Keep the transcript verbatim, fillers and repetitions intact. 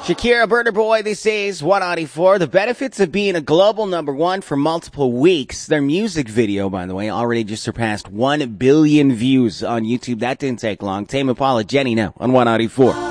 Shakira, Burner Boy, this is one ninety-four. The benefits of being a global number one for multiple weeks. Their music video, by the way, already just surpassed one billion views on YouTube. That didn't take long. Tame Impala, Jenny now on one ninety-four.